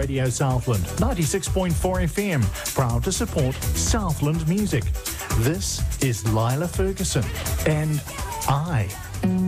Radio Southland, 96.4 FM, proud to support Southland music. This is Lila Ferguson, and I